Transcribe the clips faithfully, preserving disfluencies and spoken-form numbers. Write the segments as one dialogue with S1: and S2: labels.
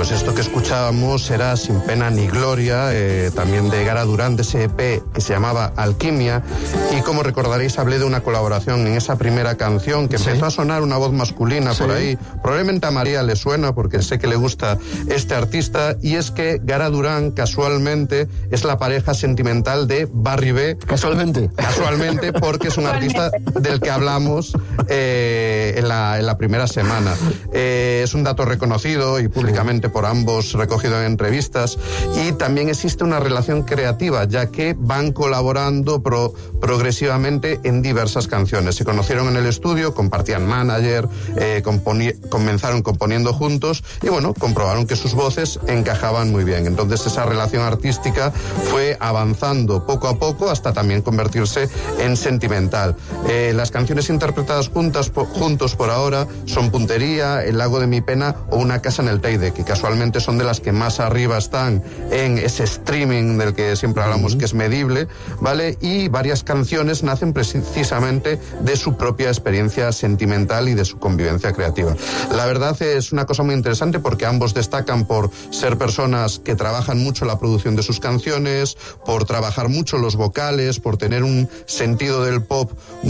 S1: Pues esto que escuchábamos era Sin Pena ni Gloria, eh, también de Gara Durán, de ese E P que se llamaba Alquimia, y como recordaréis hablé de una colaboración en esa primera canción que empezó ¿Sí? a sonar una voz masculina ¿Sí? por ahí. Probablemente a María le suena porque sé que le gusta este artista, y es que Gara Durán casualmente es la pareja sentimental de Barry B.
S2: Casualmente.
S1: Casualmente, porque es un artista del que hablamos eh, en, la, en la primera semana. Eh, es un dato reconocido y públicamente por ambos recogido en entrevistas, y también existe una relación creativa, ya que van colaborando pro, progresivamente en diversas canciones. Se conocieron en el estudio, compartían manager, eh, componi- comenzaron componiendo juntos y bueno, comprobaron que sus voces encajaban muy bien. Entonces esa relación artística fue avanzando poco a poco hasta también convertirse en sentimental. Eh, las canciones interpretadas juntas, po, juntos por ahora son Puntería, El lago de mi pena o Una casa en el Teide, que casualmente son de las que más arriba están en ese streaming del que siempre hablamos, uh-huh. que es medible, ¿vale? Y varias canciones nacen precisamente de su propia experiencia sentimental y de su convivencia creativa. La verdad es una cosa muy interesante porque ambos destacan por ser personas que trabajan mucho la producción de sus canciones, por trabajar mucho los vocales, por tener un sentido del pop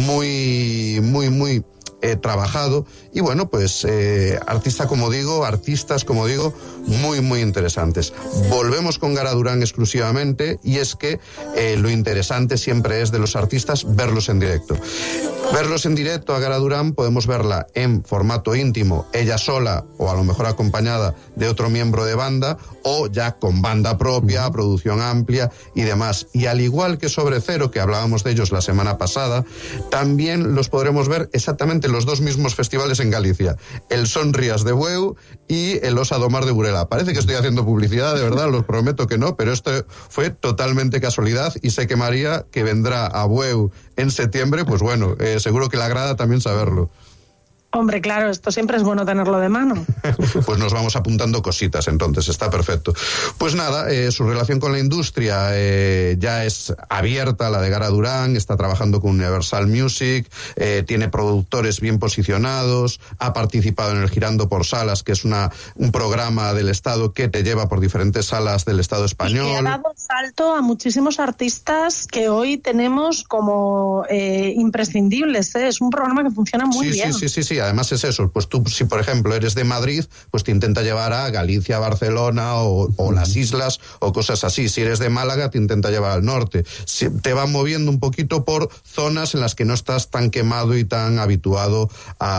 S1: muy, muy, muy Eh, trabajado, y bueno, pues eh, artista, como digo, artistas, como digo, muy, muy interesantes. Volvemos con Gara Durán exclusivamente, y es que eh, lo interesante siempre es de los artistas verlos en directo. Verlos en directo a Gara Durán, podemos verla en formato íntimo, ella sola o a lo mejor acompañada de otro miembro de banda, o ya con banda propia, producción amplia y demás. Y al igual que Sobre Cero, que hablábamos de ellos la semana pasada, también los podremos ver exactamente en los dos mismos festivales en Galicia, el Son Rías de Bueu y el Osa do Mar de Burela. Parece que estoy haciendo publicidad, de verdad, los prometo que no, pero esto fue totalmente casualidad, y sé que María, que vendrá a Bueu en septiembre, pues bueno, eh, seguro que le agrada también saberlo.
S3: Hombre, claro, esto siempre es bueno tenerlo de mano.
S1: Pues nos vamos apuntando cositas, entonces, está perfecto. Pues nada, eh, su relación con la industria eh, ya es abierta, la de Gara Durán, está trabajando con Universal Music, eh, tiene productores bien posicionados, ha participado en el Girando por Salas, que es una un programa del Estado que te lleva por diferentes salas del Estado español.
S3: Y que ha dado salto a muchísimos artistas que hoy tenemos como eh, imprescindibles, ¿eh? Es un programa que funciona muy
S1: sí,
S3: bien.
S1: Sí, sí, sí, sí. Además es eso, pues tú, si por ejemplo eres de Madrid, pues te intenta llevar a Galicia, Barcelona o, o las islas o cosas así. Si eres de Málaga, te intenta llevar al norte. Si, te van moviendo un poquito por zonas en las que no estás tan quemado y tan habituado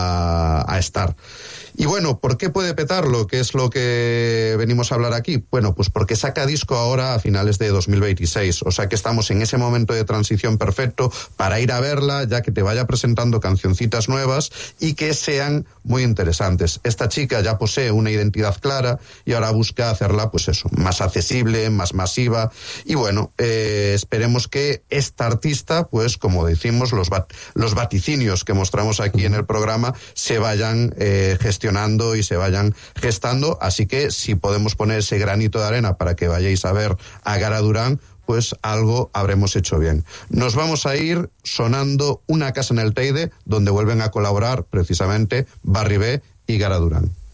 S1: a, a estar. Y bueno, ¿por qué puede petarlo? ¿Qué es lo que venimos a hablar aquí? Bueno, pues porque saca disco ahora a finales de dos mil veintiséis, o sea que estamos en ese momento de transición perfecto para ir a verla, ya que te vaya presentando cancioncitas nuevas y que sean muy interesantes. Esta chica ya posee una identidad clara y ahora busca hacerla, pues eso, más accesible, más masiva, y bueno, eh, esperemos que esta artista, pues como decimos, los, bat- los vaticinios que mostramos aquí en el programa se vayan eh, gestionando y se vayan gestando, así que si podemos poner ese granito de arena para que vayáis a ver a Gara Durán, pues algo habremos hecho bien. Nos vamos a ir sonando Una casa en el Teide, donde vuelven a colaborar precisamente Barry B y Gara Durán.